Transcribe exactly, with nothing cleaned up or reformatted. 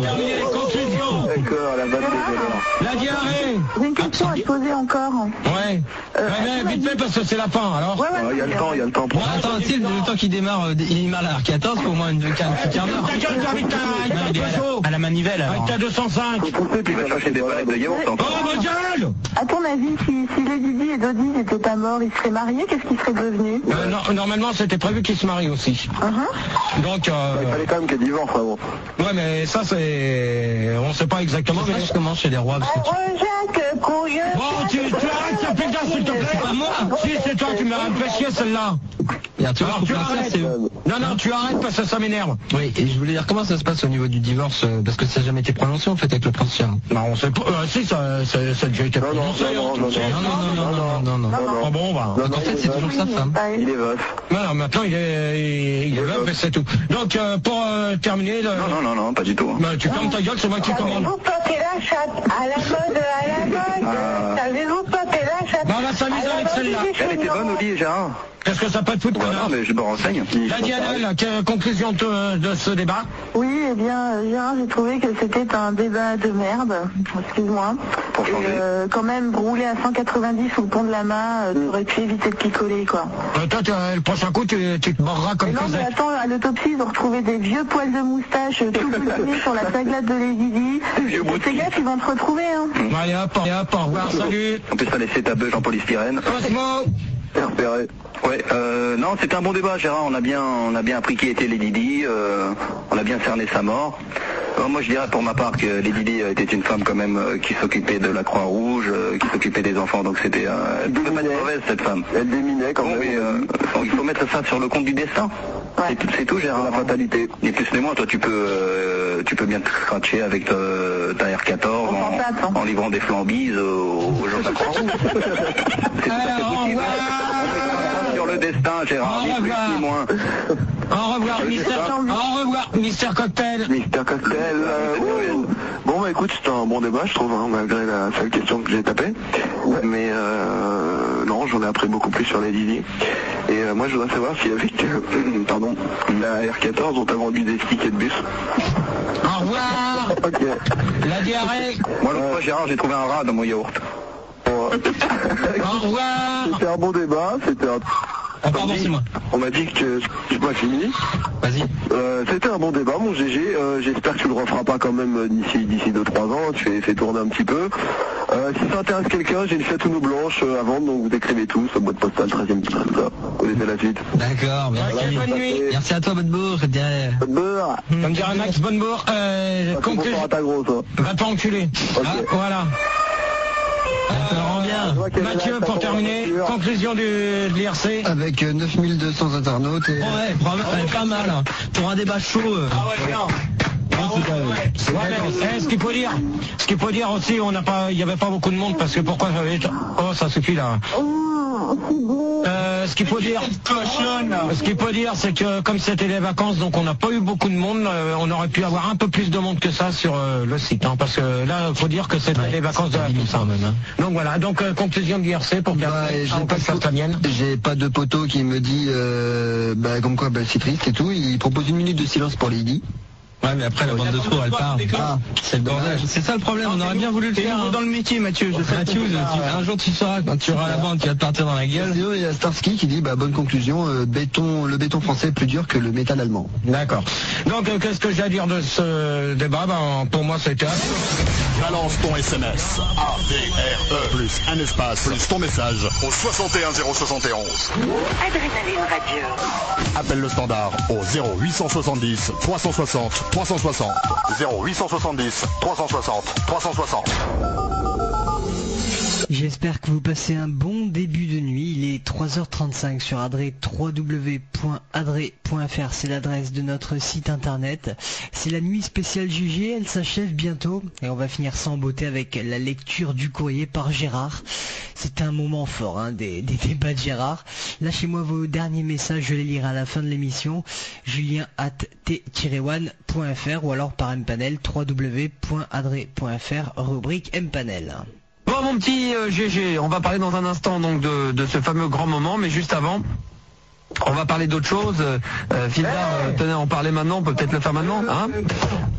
terminer les conclusions. D'accord, la bonne des La diarrhée. J'ai une question à te poser encore. Ouais. Euh, Ouais, mais vite fait parce que c'est la fin, alors. Ouais, ouais, Il y a le temps, il y a le temps pour Bon, attends, tu sais, le temps qu'il démarre, euh, il démarre à quatorze, faut au moins une quart d'heure. Ta gueule, avec ta, avec ta chaud. À la manivelle, alors. Avec ta deux cent cinq. Faut pousser, puis il va chercher des palettes de yaourt Oh, encore. ma gueule. À ton avis, si, si Lady Di et Dodi n'étaient pas morts, ils seraient mariés, qu'est-ce qu'ils seraient devenus? Euh, non, normalement, c'était prévu qu'ils se marient aussi. Uh-huh. Donc, euh... Il fallait quand même qu'il divorce avant. ouais, mais ça, c'est... On sait pas exactement, mais... Je commence chez les rois, parce que tu... Jacques, couilleux. Bon, tu, tu arrêtes, ça fait gaffe, s'il te plaît. C'est pas moi. Si, c'est toi, tu m'as fait chier, celle-là. Et tu vois, Alors, faut tu pas faire, arrêtes. c'est où? Non, non, tu arrêtes parce que ça m'énerve. Oui, et je voulais dire, comment ça se passe au niveau du divorce, euh, parce que ça n'a jamais été prononcé, en fait, avec le prince Charles. Non, on sait pas... Euh, si, ça, ça, ça a déjà été Non, non, prononcé. non, hein. non, Si. Non, non, non, non, non, non, non. Ah bon, bah... Donc en fait, c'est toujours sa femme. Il est veuf. Non, maintenant, il est, il, il est veuf et c'est tout. Donc, euh, pour euh, terminer... Le... Non, non, non, non, pas du tout. Bah, tu fermes ta gueule, c'est moi qui commande. Savez-vous porter la chatte à la mode, à la mode? Ah. Savez-vous porter la chatte? Bah, on va s'amuser avec celle-là. Elle était bonne, Oli, Gérard. Qu'est-ce que ça peut te foutre, Ouais, connard? non, mais je me renseigne. La Diana, quelle conclusion de, de ce débat? Oui, eh bien, euh, Gérard, j'ai trouvé que c'était un débat de merde, excuse-moi. Pour Et changer. euh, quand même, rouler à cent quatre-vingt-dix sous le pont de la Main, euh, t'aurais pu éviter de picoler, quoi. Euh, toi, tu, euh, le prochain coup, tu, tu te morras Et comme non, mais Cosette. attends, à l'autopsie, ils ont retrouvé des vieux poils de moustache euh, tout boutinés sur la saglade de Lady Di. Vieux bout de Ces gars, ils vont te retrouver, hein. Bon, allez, hop, allez, hop, au revoir, salut. En plus, ça laissait ta beuge en polystyrène. Cosmo. Repéré. Ouais, euh, non, c'était un bon débat, Gérard. On a bien, on a bien appris qui était Lady Di. Euh, on a bien cerné sa mort. Euh, moi, je dirais pour ma part que Lady Di était une femme quand même euh, qui s'occupait de la Croix-Rouge, euh, qui s'occupait des enfants. Donc c'était, euh, elle pouvait pas être mauvaise cette femme. Elle déminait quand même. Mais, euh, il faut mettre ça sur le compte du destin. Ouais. C'est tout, c'est tout, Gérard. La fatalité. Ni plus ni moins, toi, tu peux, euh, tu peux bien te scratcher avec ta, ta R quatorze On s'en en, tape, hein. en livrant des flambises aux, aux gens de la Croix-Rouge. C'est tout à fait Alors, au possible. revoir. Sur le destin, Gérard, Au ni plus revoir. ni moins. Au revoir, Mister. Au revoir, Mister Cocktail. Mister Cocktail, euh, ouh. Bon bah écoute, c'était un bon débat je trouve, hein, malgré la seule question que j'ai tapée. Mais euh, non, j'en ai appris beaucoup plus sur les Didi. Et euh, moi je voudrais savoir si avec euh, pardon, la R quatorze on t'a vendu des tickets de bus. Au revoir. Ok. La diarrhée. Moi, l'autre fois, Gérard, j'ai trouvé un rat dans mon yaourt. Au revoir. C'était un bon débat, c'était un... Ah, pardon, c'est moi. On m'a dit que c'est pas fini. Vas-y. Euh, c'était un bon débat, mon G G. Euh, J'espère que tu le referas pas quand même euh, d'ici d'ici deux trois ans. Tu fais, fais tourner un petit peu. Euh, si ça intéresse quelqu'un, j'ai une Fiat Uno blanche euh, à vendre, donc vous écrivez tout sur boîte postale treizième ça. Vous connaissez la suite. D'accord, merci. Bonne nuit. Merci à toi, Bodebourg. Beurre. Comme dirait Max Bonnebourg, euh, conclusion. Bonsoir à ta grosse. Hein. Va t'enculer. Ok. Ah, voilà. Ça te rend bien. Mathieu, pour terminer, conclusion du, de l'I R C. Avec euh, neuf mille deux cents internautes et... Ouais, bravo, ouais, pas mal. Hein. Pour un débat chaud. euh. Ah ouais, bien. Ouais, mais, eh, ce qu'il faut dire, ce qu'il faut dire aussi, on n'a pas, il n'y avait pas beaucoup de monde parce que pourquoi j'avais, oh ça suffit là. Euh, ce qu'il faut dire, ce qu'il faut dire, c'est que comme c'était les vacances, donc on n'a pas eu beaucoup de monde. Euh, on aurait pu avoir un peu plus de monde que ça sur euh, le site, hein, parce que là, il faut dire que c'était les vacances de la Toussaint. même. Hein. Donc voilà, donc euh, conclusion de l'I R C pour bien. Bah, Ah, j'ai on pas, passe à la mienne. j'ai pas de poteau qui me dit euh, bah, comme quoi bah, c'est triste et tout. Il propose une minute de silence pour Lady. Ouais, mais après la bande de trous, elle part. Ah, c'est le bordel. C'est ça le problème, on aurait bien voulu le faire. Hein. Dans le métier, Mathieu. Je sais, Mathieu, tu- un jour tu sauras quand tu auras la bande qui va te partir dans la gueule. sinon, il y a Starsky qui dit bah, bonne conclusion, euh, béton, le béton français est plus dur que le métal allemand. D'accord. Donc euh, qu'est-ce que j'ai à dire de ce débat? Ben, pour moi, c'était. Balance ton S M S A D R E plus un espace plus ton message au soixante et un zéro soixante et onze. Adrénaline Radio. Appelle le standard au zéro huit cent soixante-dix trois cent soixante trois cent soixante. zéro huit cent soixante-dix trois cent soixante trois cent soixante. J'espère que vous passez un bon début de nuit. Il est trois heures trente-cinq sur Adré, w w w point adré point f r, c'est l'adresse de notre site internet. C'est la nuit spéciale jugée, elle s'achève bientôt et on va finir ça en beauté avec la lecture du courrier par Gérard. C'est un moment fort hein, des, des débats de Gérard. Lâchez-moi vos derniers messages, je les lirai à la fin de l'émission. Julien arobase t tiret one point f r ou alors par Mpanel, w w w point adré point f r, rubrique Mpanel. Bon mon petit euh, G G, on va parler dans un instant donc de, de ce fameux grand moment, mais juste avant, on va parler d'autre chose. Euh, Fildar, euh, tenez, en parler maintenant, on peut peut-être le faire maintenant, hein.